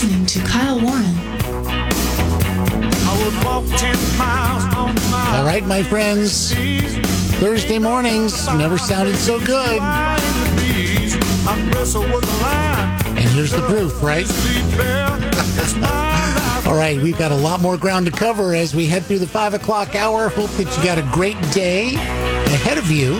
listening to Kyle Warren. I would walk 10 miles on my All right, my friends. Thursday mornings never sounded so good. And here's the proof, right? All right, we've got a lot more ground to cover as we head through the 5 o'clock hour. Hope that you got a great day ahead of you.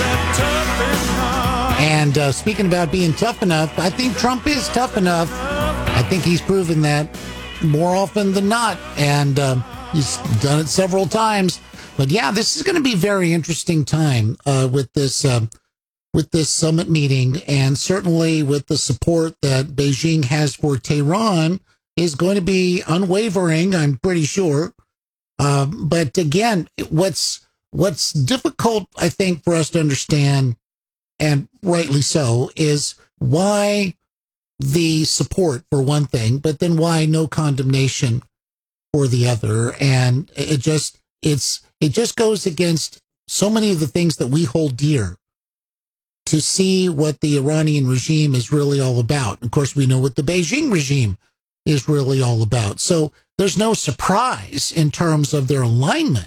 And speaking about being tough enough, I think Trump is tough enough. I think he's proven that more often than not. And he's done it several times. But yeah, this is going to be a very interesting time with this summit meeting, and certainly with the support that Beijing has for Tehran is going to be unwavering, I'm pretty sure. But again, what's difficult, I think, for us to understand, and rightly so, is why the support for one thing, but then why no condemnation for the other. And it just goes against so many of the things that we hold dear to see what the Iranian regime is really all about. Of course, we know what the Beijing regime is really all about. So there's no surprise in terms of their alignment.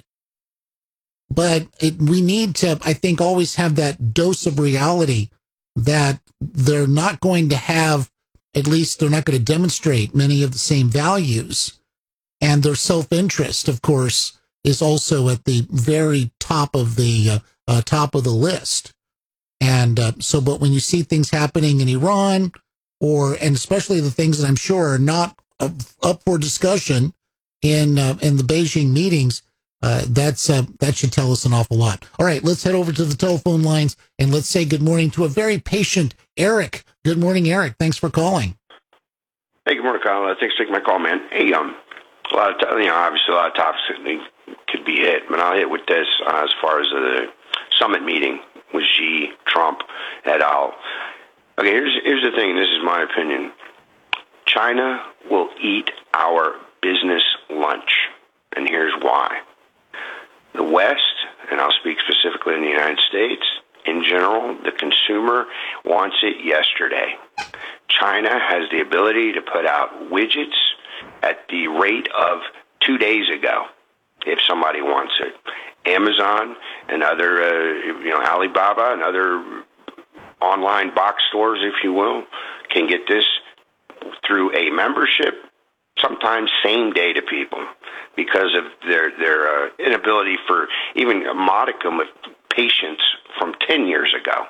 But we need to, I think, always have that dose of reality that they're not going to have, at least they're not going to demonstrate many of the same values. And their self-interest, of course, is also at the very top of the list. And but when you see things happening in Iran, and especially the things that I'm sure are not up for discussion in the Beijing meetings, that should tell us an awful lot. All right, let's head over to the telephone lines and let's say good morning to a very patient Eric. Good morning, Eric. Thanks for calling. Hey, good morning, Kyle. Thanks for taking my call, man. Hey, a lot of obviously a lot of topics could be hit, but I'll hit with this as far as the summit meeting with Xi, Trump, et al. Okay, here's the thing. This is my opinion. China will eat our business lunch, and here's why. The West, and I'll speak specifically in the United States, in general, the consumer wants it yesterday. China has the ability to put out widgets at the rate of 2 days ago, if somebody wants it. Amazon and other, Alibaba and other online box stores, if you will, can get this through a membership, sometimes same day to people, because of their inability for even a modicum of patience from 10 years ago.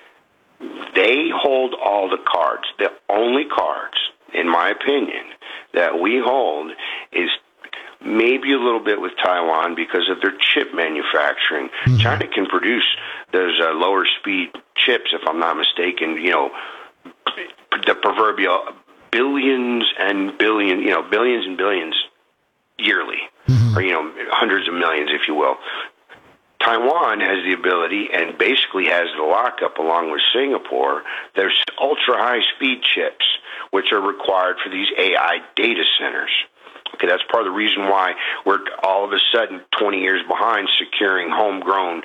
They hold all the cards. The only cards, in my opinion, that we hold is maybe a little bit with Taiwan because of their chip manufacturing. Mm-hmm. China can produce those lower speed chips, if I'm not mistaken, the proverbial billions and billions yearly, mm-hmm. or, hundreds of millions, if you will. Taiwan has the ability and basically has the lockup along with Singapore. There's ultra high speed chips, which are required for these AI data centers. Okay, that's part of the reason why we're all of a sudden 20 years behind securing homegrown,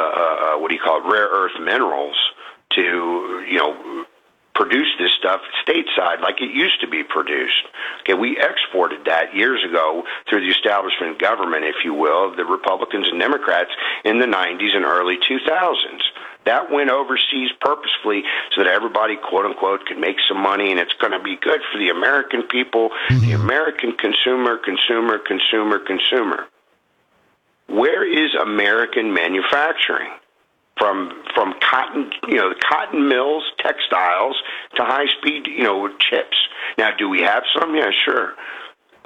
rare earth minerals to, produce this stuff stateside like it used to be produced. Okay, we exported that years ago through the establishment government, if you will, of the Republicans and Democrats in the 90s and early 2000s. That went overseas purposefully so that everybody, quote unquote, could make some money, and it's going to be good for the American people, mm-hmm. the American consumer. Where is American manufacturing? From cotton, the cotton mills, textiles, to high-speed, chips. Now, do we have some? Yeah, sure.